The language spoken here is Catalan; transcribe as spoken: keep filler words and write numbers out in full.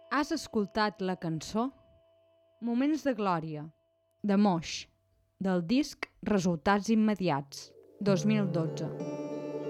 Has escoltat la cançó Moments de glòria, de Moix, del disc Resultats immediats, dos mil dotze.